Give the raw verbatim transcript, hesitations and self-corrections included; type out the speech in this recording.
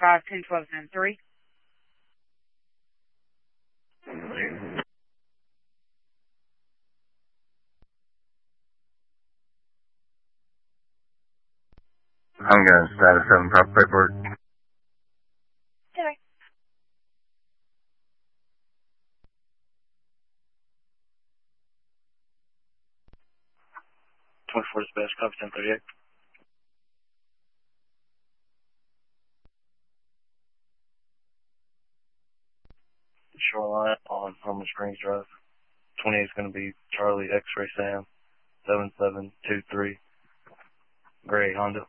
five ten twelve ten three. I'm going to status seven proper paperwork. Okay. twenty-four dispatch, copy ten thirty-eight. Shoreline on Homer Springs Drive. twenty-eight is going to be Charlie X-Ray Sam, seven seven two three, gray Honda.